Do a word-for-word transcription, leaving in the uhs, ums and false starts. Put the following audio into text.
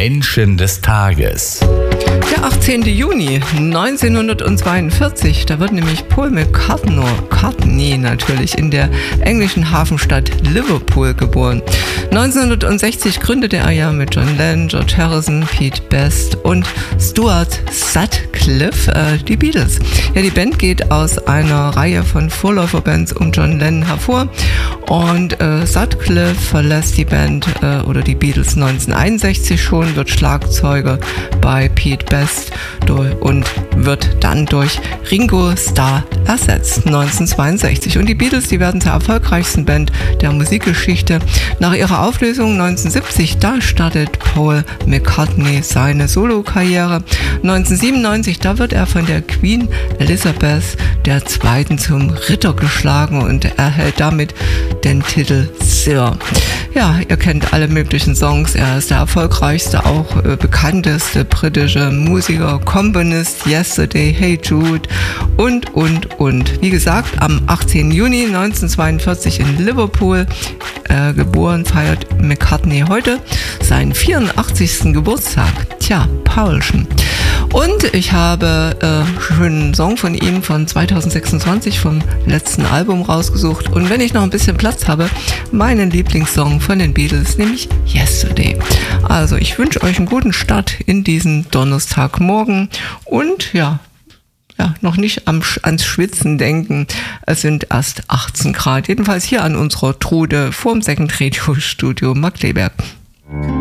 Menschen des Tages. Der achtzehnten Juni neunzehnhundertzweiundvierzig, da wird nämlich Paul McCartney, McCartney natürlich in der englischen Hafenstadt Liverpool geboren. neunzehnhundertsechzig gründete er ja mit John Lennon, George Harrison, Pete Best und Stuart Sutcliffe äh, die Beatles. Ja, die Band geht aus einer Reihe von Vorläuferbands um John Lennon hervor und äh, Sutcliffe verlässt die Band äh, oder die Beatles neunzehnhunderteinundsechzig schon, wird Schlagzeuger bei Pete Best und wird dann durch Ringo Starr ersetzt, neunzehnhundertzweiundsechzig. Und die Beatles, die werden zur erfolgreichsten Band der Musikgeschichte. Nach ihrer Auflösung neunzehnhundertsiebzig, da startet Paul McCartney seine Solokarriere. neunzehnhundertsiebenundneunzig, da wird er von der Queen Elizabeth der Zweiten zum Ritter geschlagen und erhält damit den Titel Sir. Ja, ihr kennt alle möglichen Songs. Er ist der erfolgreichste, auch äh, bekannteste britische Musiker, Komponist, Yesterday, Hey Jude und, und, und. Wie gesagt, am achtzehnten Juni neunzehnhundertzweiundvierzig in Liverpool äh, geboren, feiert McCartney heute seinen vierundachtzigsten Geburtstag. Tja, Paulchen. Und ich habe äh, schon einen Song von ihm von zweitausendsechsundzwanzig vom letzten Album rausgesucht. Und wenn ich noch ein bisschen Platz habe, meinen Lieblingssong von den Beatles, nämlich Yesterday. Also ich wünsche euch einen guten Start in diesen Donnerstagmorgen und ja, ja noch nicht am, ans Schwitzen denken. Es sind erst achtzehn Grad. Jedenfalls hier an unserer Trude vorm Second Radio Studio Markkleeberg.